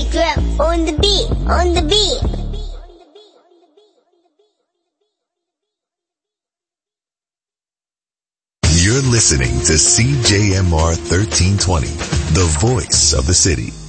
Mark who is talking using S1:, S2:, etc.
S1: beat drop, on the beat, on the beat.
S2: You're listening to CJMR 1320, the voice of the city.